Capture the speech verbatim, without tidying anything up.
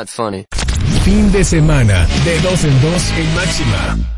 not funny. Fin de semana, de dos en dos en Máxima.